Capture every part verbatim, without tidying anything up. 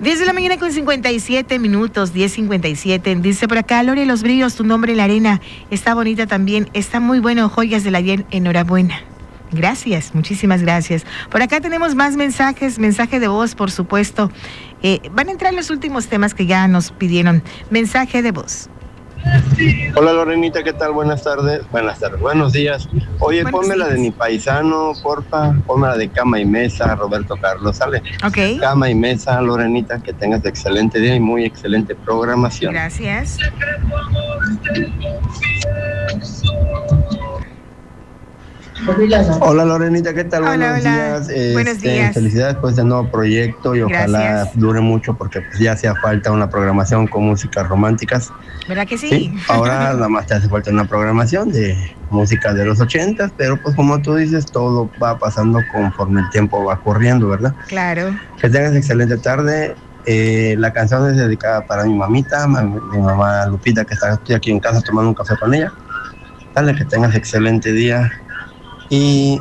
diez de la mañana con cincuenta y siete minutos, diez cincuenta y siete. Dice por acá, Lore Los Bríos, tu nombre en la arena. Está bonita también, está muy bueno, joyas del ayer, enhorabuena. Gracias, muchísimas gracias. Por acá tenemos más mensajes, mensaje de voz, por supuesto. Eh, van a entrar los últimos temas que ya nos pidieron. Mensaje de voz. Hola Lorenita, ¿qué tal? Buenas tardes. Buenas tardes, buenos días. Oye, Buenos ponme días. la de Mi Paisano, porfa. Ponme la de Cama y Mesa, Roberto Carlos, ¿sale? Ok. Cama y Mesa, Lorenita, que tengas excelente día y muy excelente programación. Gracias. Hola Lorenita, ¿qué tal? Hola, Buenos hola. días. Este, Buenos días. Felicidades por este nuevo proyecto y ojalá Gracias. dure mucho porque pues, ya hacía falta una programación con músicas románticas. ¿Verdad que sí? Sí, ahora nada más te hace falta una programación de música de los ochentas, pero pues como tú dices, todo va pasando conforme el tiempo va corriendo, ¿verdad? Claro. Que tengas excelente tarde. Eh, la canción es dedicada para mi mamita, ma- mi mamá Lupita, que está estoy aquí en casa tomando un café con ella. Dale, que tengas excelente día y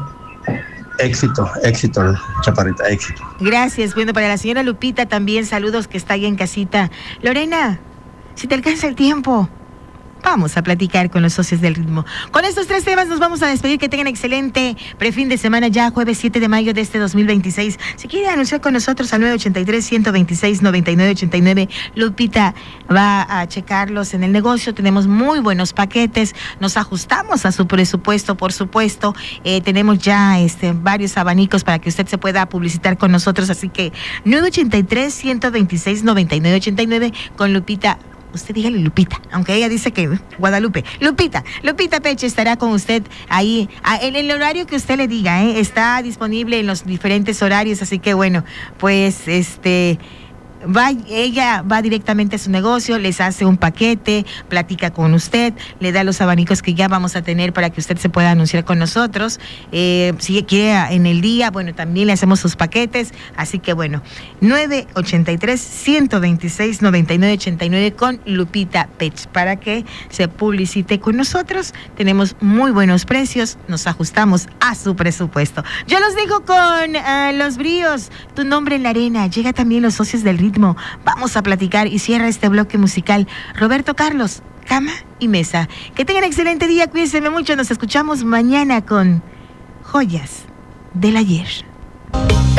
éxito, éxito, chaparrita, éxito. Gracias. Bueno, para la señora Lupita también, saludos que está ahí en casita. Lorena, si te alcanza el tiempo, vamos a platicar con los socios del ritmo. Con estos tres temas nos vamos a despedir. Que tengan excelente prefin de semana ya, jueves siete de mayo de este dos mil veintiséis. Si quiere anunciar con nosotros al nueve ochenta y tres, ciento veintiséis, noventa y nueve ochenta y nueve, Lupita va a checarlos en el negocio. Tenemos muy buenos paquetes, nos ajustamos a su presupuesto, por supuesto. Eh, tenemos ya este, varios abanicos para que usted se pueda publicitar con nosotros. Así que nueve ochenta y tres, ciento veintiséis, noventa y nueve ochenta y nueve con Lupita. Usted dígale Lupita, aunque ella dice que Guadalupe. Lupita, Lupita Peche estará con usted ahí, a, en el horario que usted le diga, ¿eh? Está disponible en los diferentes horarios, así que bueno, pues este... Va, ella va directamente a su negocio, les hace un paquete, platica con usted, le da los abanicos que ya vamos a tener para que usted se pueda anunciar con nosotros. Eh, si quiere en el día, bueno, también le hacemos sus paquetes. Así que bueno, nueve ochenta y tres, ciento veintiséis, noventa y nueve ochenta y nueve con Lupita Pech para que se publicite con nosotros. Tenemos muy buenos precios, nos ajustamos a su presupuesto. Yo los dejo con uh, Los Bríos, tu nombre en la arena. Llega también los socios del ritmo. Vamos a platicar y cierra este bloque musical Roberto Carlos, Cama y Mesa. Que tengan excelente día, cuídense mucho. Nos escuchamos mañana con Joyas del Ayer.